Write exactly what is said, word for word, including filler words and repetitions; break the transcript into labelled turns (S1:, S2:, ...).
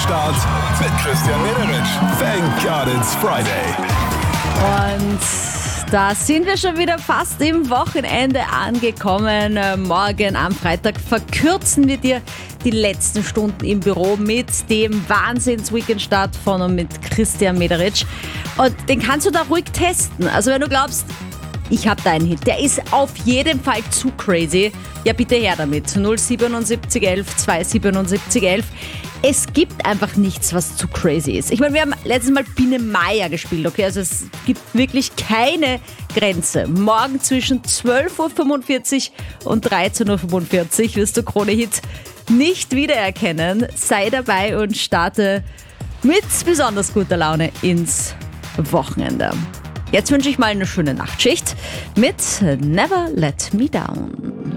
S1: Wochenstart mit Christian Mederitsch. Thank God it's Friday.
S2: Und da sind wir schon wieder fast im Wochenende angekommen. Morgen am Freitag verkürzen wir dir die letzten Stunden im Büro mit dem Wahnsinns-Weekend-Start von und mit Christian Mederitsch. Und den kannst du da ruhig testen. Also wenn du glaubst, ich habe da einen Hit, der ist auf jeden Fall zu crazy, ja bitte her damit. null siebenundsiebzig elf zweihundertsiebenundsiebzig elf. Es gibt einfach nichts, was zu crazy ist. Ich meine, wir haben letztes Mal Biene Meier gespielt, okay? Also es gibt wirklich keine Grenze. Morgen zwischen zwölf Uhr fünfundvierzig und dreizehn Uhr fünfundvierzig wirst du Krone Hit nicht wiedererkennen. Sei dabei und starte mit besonders guter Laune ins Wochenende. Jetzt wünsche ich mal eine schöne Nachtschicht mit Never Let Me Down.